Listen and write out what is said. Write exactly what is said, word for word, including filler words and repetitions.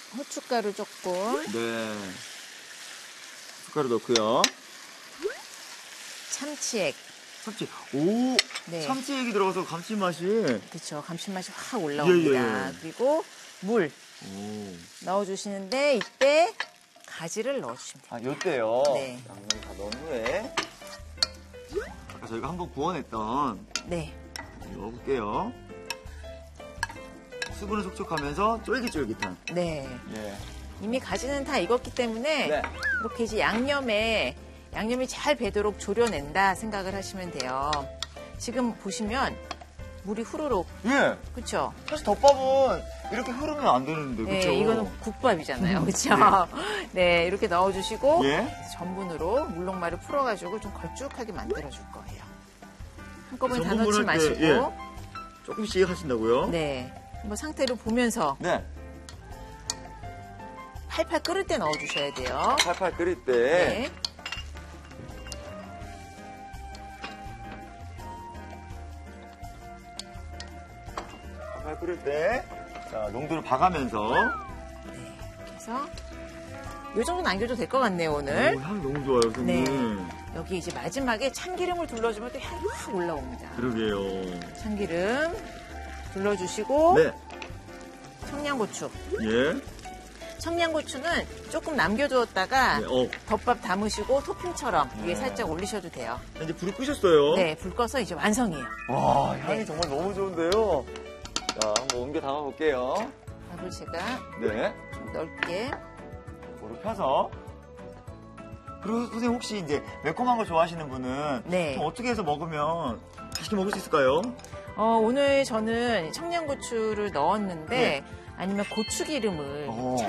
후춧가루 조금. 네. 후춧가루 넣고요. 참치액. 참치. 오. 네. 참치액이 들어가서 감칠맛이. 그렇죠. 감칠맛이 확 올라옵니다. 예, 예. 그리고 물 오. 넣어주시는데 이때 가지를 넣어주시면 돼요. 아, 요때요. 네. 양념 다 넣은 후에 아까 저희가 한번 구워냈던 네. 넣어볼게요. 수분은 촉촉하면서 쫄깃쫄깃한. 네. 예. 이미 가지는 다 익었기 때문에 네. 이렇게 이제 양념에 양념이 잘 배도록 졸여낸다 생각을 하시면 돼요. 지금 보시면 물이 후루룩. 예. 그렇죠? 사실 덮밥은 이렇게 흐르면 안 되는데, 네, 그렇죠? 이거는 국밥이잖아요. 그렇죠? 네, 이렇게 넣어주시고 예. 전분으로 물녹말을 풀어가지고 좀 걸쭉하게 만들어줄 거예요. 한꺼번에 다 전분물 넣지 할 때, 마시고 예. 조금씩 하신다고요? 네, 한번 상태를 보면서 네. 팔팔 끓을 때 넣어주셔야 돼요. 팔팔 끓일 때. 네. 팔팔 끓일 때. 자, 농도를 봐가면서. 네, 이렇게 해서 이 정도 남겨도 될 것 같네요, 오늘. 오, 향이 너무 좋아요, 선생님. 네. 여기 이제 마지막에 참기름을 둘러주면 또 향이 확 올라옵니다. 그러게요. 참기름 둘러주시고 네. 청양고추. 예. 청양고추는 조금 남겨두었다가 네, 어. 덮밥 담으시고 토핑처럼 위에 네. 살짝 올리셔도 돼요. 이제 불을 끄셨어요. 네, 불 꺼서 이제 완성이에요. 와, 향이 정말 너무 좋은데요. 자, 한번 옮겨 담아 볼게요. 밥을 제가 네. 좀 넓게. 물을 펴서. 그리고 선생님 혹시 이제 매콤한 거 좋아하시는 분은 네. 좀 어떻게 해서 먹으면 맛있게 먹을 수 있을까요? 어, 오늘 저는 청양고추를 넣었는데 네. 아니면 고추기름을 어.